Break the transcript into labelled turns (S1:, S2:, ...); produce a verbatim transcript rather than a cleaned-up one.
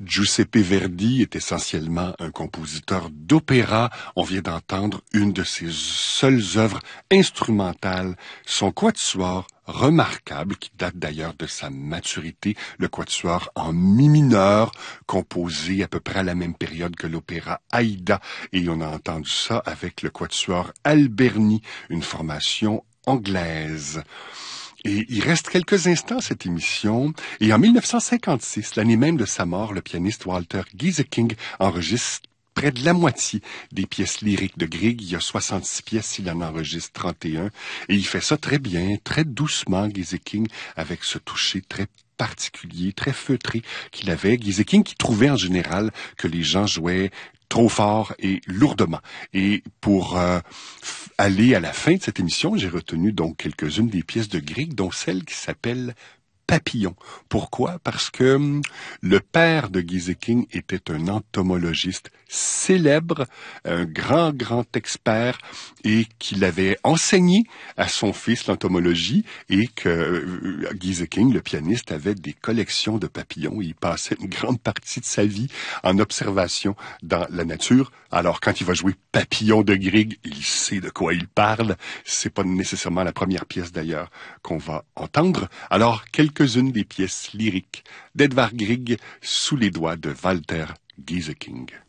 S1: Giuseppe Verdi est essentiellement un compositeur d'opéra. On vient d'entendre une de ses seules œuvres instrumentales, son quatuor remarquable, qui date d'ailleurs de sa maturité, le quatuor en mi mineur, composé à peu près à la même période que l'opéra Aïda. Et on a entendu ça avec le quatuor Alberni, une formation anglaise. Et il reste quelques instants à cette émission. Et en mille neuf cent cinquante-six, l'année même de sa mort, le pianiste Walter Gieseking enregistre près de la moitié des pièces lyriques de Grieg. Il y a soixante-six pièces, il en enregistre trente et un. Et il fait ça très bien, très doucement, Gieseking, avec ce toucher très particulier, très feutré qu'il avait. Gieseking qui trouvait en général que les gens jouaient trop fort et lourdement. Et pour euh, f- aller à la fin de cette émission, j'ai retenu donc quelques-unes des pièces de Grieg, dont celle qui s'appelle Papillon. Pourquoi? Parce que hum, le père de Gieseking était un entomologiste célèbre, un grand, grand expert, et qu'il avait enseigné à son fils l'entomologie, et que euh, Gieseking, le pianiste, avait des collections de papillons. Il passait une grande partie de sa vie en observation dans la nature. Alors, quand il va jouer Papillon de Grieg, il sait de quoi il parle. C'est pas nécessairement la première pièce, d'ailleurs, qu'on va entendre. Alors, quelques-unes des pièces lyriques d'Edvard Grieg sous les doigts de Walter Gieseking.